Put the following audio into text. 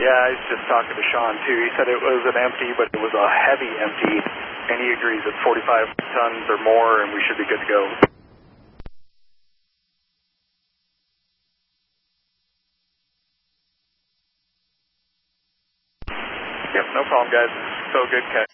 Yeah, I was just talking to Sean too. He said it was an empty, but it was a heavy empty, and he agrees it's 45 tons or more, and we should be good to go. Yep, no problem, guys. So good catch.